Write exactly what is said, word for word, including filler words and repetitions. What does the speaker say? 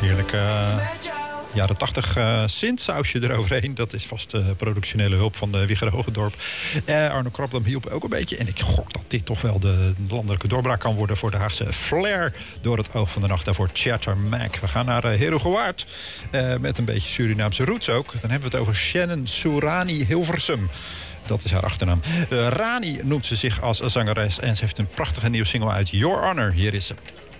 Heerlijk. Uh, jaren tachtig uh, Sint-sausje eroverheen. Dat is vast uh, productionele hulp van de Wigger Hogendorp. Uh, Arno Krabdam hielp ook een beetje. En ik gok dat dit toch wel de landelijke doorbraak kan worden voor de Haagse flair door het oog van de nacht. Daarvoor Chatter Mac. We gaan naar uh, Herugewaard. Uh, met een beetje Surinaamse roots ook. Dan hebben we het over Shannon Soerani Hilversum. Dat is haar achternaam. Uh, Rani noemt ze zich als zangeres en ze heeft een prachtige nieuwe single uit. Your Honor. Hier is ze.